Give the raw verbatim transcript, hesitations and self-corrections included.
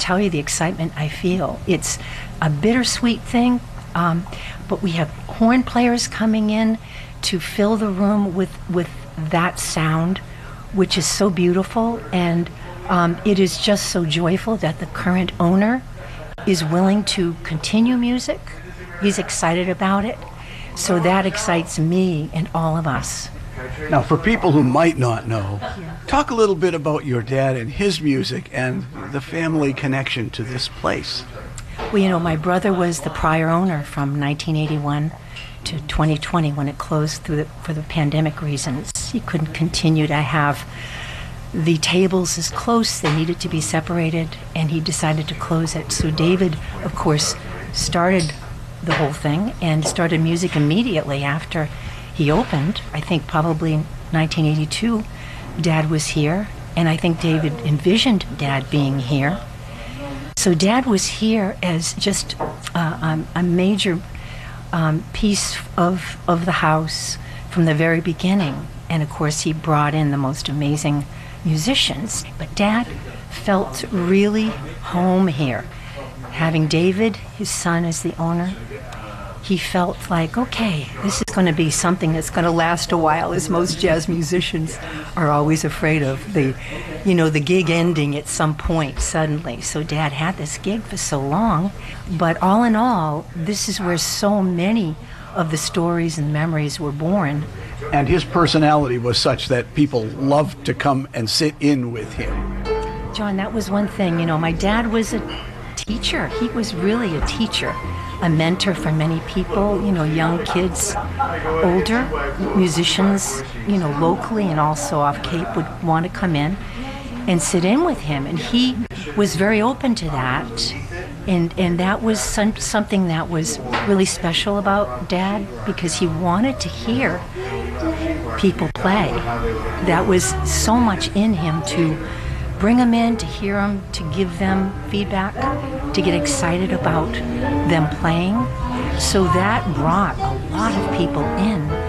tell you the excitement I feel. It's a bittersweet thing, um, but we have horn players coming in to fill the room with, with that sound, which is so beautiful, and um, it is just so joyful that the current owner is willing to continue music. He's excited about it, so that excites me and all of us. Now, for people who might not know, talk a little bit about your dad and his music and the family connection to this place. Well, you know, my brother was the prior owner from nineteen eighty-one to twenty twenty when it closed through the, for the pandemic reasons. He couldn't continue to have the tables as close. They needed to be separated, and he decided to close it. So David, of course, started the whole thing and started music immediately after he opened. I think probably nineteen eighty-two, Dad was here, and I think David envisioned Dad being here. So Dad was here as just uh, um, a major um, piece of, of the house from the very beginning. And of course, he brought in the most amazing musicians. But Dad felt really home here. Having David, his son, as the owner, he felt like, okay, this is going to be something that's going to last a while, as most jazz musicians are always afraid of, the, you know, the gig ending at some point suddenly. So Dad had this gig for so long, but all in all, this is where so many of the stories and memories were born. And his personality was such that people loved to come and sit in with him. John, that was one thing. You know, my dad was a teacher. He was really a teacher, a mentor for many people, you know, young kids, older musicians, you know, locally and also off Cape would want to come in and sit in with him. And he was very open to that. And and that was some, something that was really special about Dad, because he wanted to hear people play. That was so much in him, to bring them in, to hear them, to give them feedback, to get excited about them playing. So that brought a lot of people in